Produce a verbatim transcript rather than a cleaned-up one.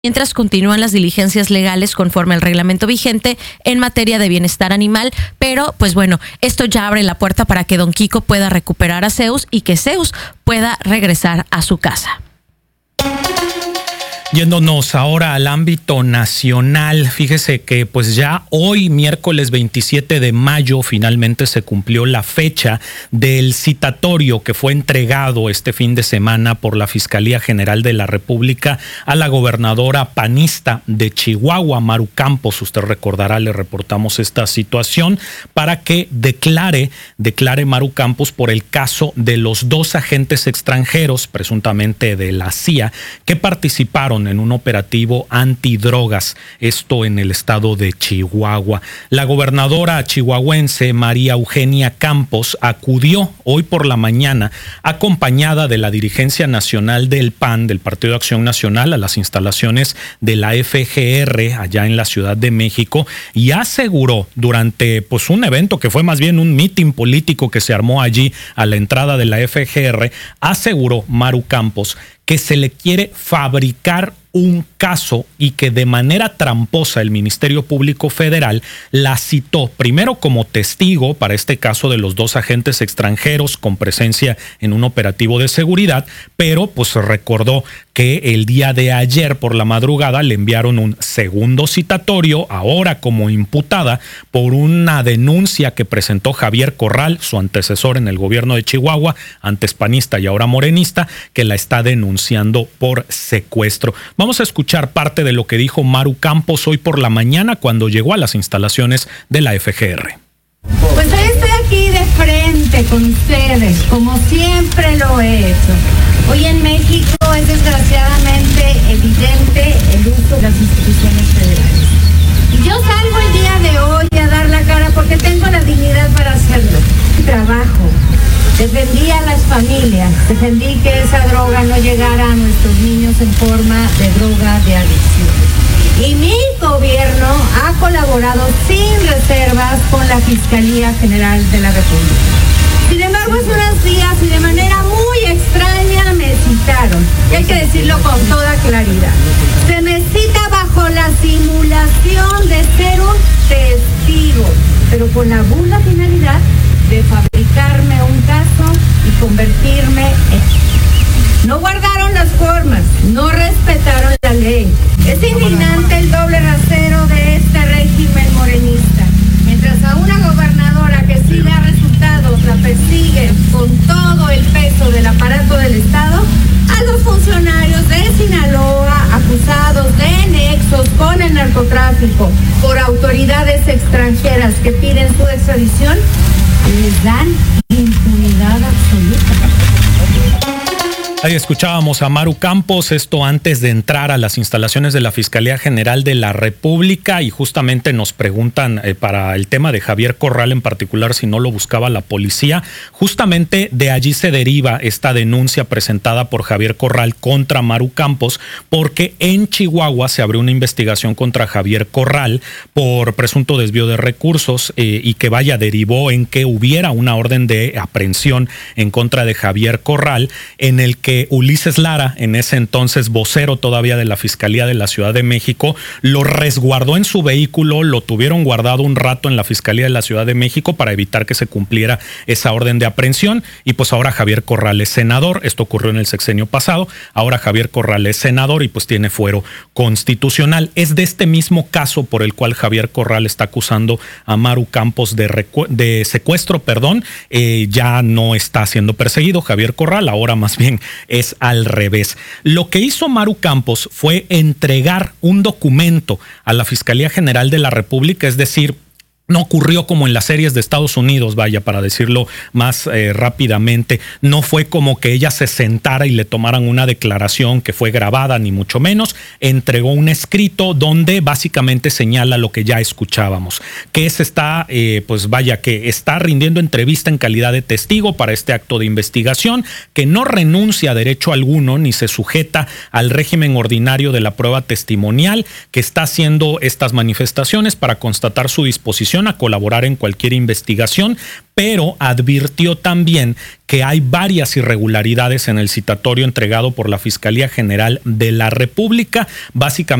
mientras continúan las diligencias legales conforme al reglamento vigente en materia de bienestar animal. Pero, pues bueno, esto ya abre la puerta para que Don Kiko pueda recuperar a Zeus y que Zeus pueda regresar a su casa. Yéndonos ahora al ámbito nacional, fíjese que pues ya hoy, miércoles veintisiete de mayo, finalmente se cumplió la fecha del citatorio que fue entregado este fin de semana por la Fiscalía General de la República a la gobernadora panista de Chihuahua, Maru Campos. Usted recordará, le reportamos esta situación para que declare, declare Maru Campos por el caso de los dos agentes extranjeros, presuntamente de la C I A, que participaron en un operativo antidrogas, esto en el estado de Chihuahua. La gobernadora chihuahuense María Eugenia Campos acudió hoy por la mañana acompañada de la dirigencia nacional del P A N, del Partido de Acción Nacional, a las instalaciones de la F G R allá en la Ciudad de México, y aseguró durante pues un evento que fue más bien un mitin político que se armó allí a la entrada de la F G R, aseguró Maru Campos que se le quiere fabricar un caso y que de manera tramposa el Ministerio Público Federal la citó primero como testigo para este caso de los dos agentes extranjeros con presencia en un operativo de seguridad, pero pues recordó que el día de ayer por la madrugada le enviaron un segundo citatorio, ahora como imputada, por una denuncia que presentó Javier Corral, su antecesor en el gobierno de Chihuahua, antes panista y ahora morenista, que la está denunciando por secuestro. Vamos a escuchar parte de lo que dijo Maru Campos hoy por la mañana cuando llegó a las instalaciones de la F G R. Pues hoy estoy aquí de frente con ustedes, como siempre lo he hecho. Hoy en México es desgraciadamente evidente el uso de las instituciones federales. Y yo salgo el día de hoy a dar la cara porque tengo la dignidad para hacerlo. Trabajo. Defendí a las familias, defendí que esa droga no llegara a nuestros niños en forma de droga de adicción. Y mi gobierno ha colaborado sin reservas con la Fiscalía General de la República. Sin embargo, hace unos días y de manera muy extraña me citaron, y hay que decirlo con toda claridad. Se me cita bajo la simulación de ser un testigo, pero con la burda finalidad de fabricarme un caso y convertirme en... No guardaron las formas, no respetaron la ley. Es indignante el doble rasero de este régimen morenista. Mientras a una gobernadora que sí da resultados la persiguen con todo el peso del aparato del Estado, a los funcionarios de Sinaloa acusados de nexos con el narcotráfico por autoridades extranjeras que piden su extradición, les dan impunidad absoluta. Ahí escuchábamos a Maru Campos, esto antes de entrar a las instalaciones de la Fiscalía General de la República, y justamente nos preguntan eh, para el tema de Javier Corral en particular si no lo buscaba la policía. Justamente de allí se deriva esta denuncia presentada por Javier Corral contra Maru Campos, porque en Chihuahua se abrió una investigación contra Javier Corral por presunto desvío de recursos eh, y que vaya derivó en que hubiera una orden de aprehensión en contra de Javier Corral, en el que Ulises Lara, en ese entonces vocero todavía de la Fiscalía de la Ciudad de México, lo resguardó en su vehículo, lo tuvieron guardado un rato en la Fiscalía de la Ciudad de México para evitar que se cumpliera esa orden de aprehensión, y pues ahora Javier Corral es senador. Esto ocurrió en el sexenio pasado, ahora Javier Corral es senador y pues tiene fuero constitucional. Es de este mismo caso por el cual Javier Corral está acusando a Maru Campos de, recu- de secuestro, perdón, eh, ya no está siendo perseguido Javier Corral, ahora más bien es al revés. Lo que hizo Maru Campos fue entregar un documento a la Fiscalía General de la República, es decir, no ocurrió como en las series de Estados Unidos, vaya, para decirlo más eh, rápidamente. No fue como que ella se sentara y le tomaran una declaración que fue grabada, ni mucho menos. Entregó un escrito donde básicamente señala lo que ya escuchábamos, que se está, eh, pues vaya, que está rindiendo entrevista en calidad de testigo para este acto de investigación, que no renuncia a derecho alguno ni se sujeta al régimen ordinario de la prueba testimonial, que está haciendo estas manifestaciones para constatar su disposición disposición a colaborar en cualquier investigación, pero advirtió también que hay varias irregularidades en el citatorio entregado por la Fiscalía General de la República, básicamente